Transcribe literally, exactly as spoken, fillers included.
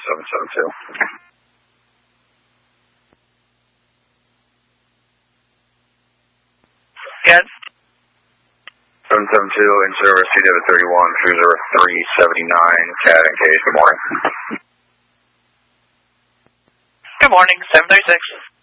seven seven two. Good. seven seven two, in service, C W thirty-one, cruiser three seventy-nine, cat engaged. Good morning. Good morning, seven thirty-six.